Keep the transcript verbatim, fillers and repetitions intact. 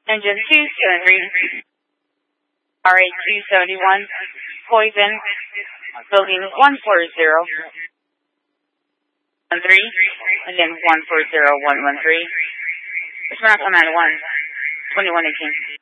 Engine two seventy-three, R A two seventy-one, Poison, building one four zero one three, again one four zero one one three. It's not command one, twenty-one eighteen.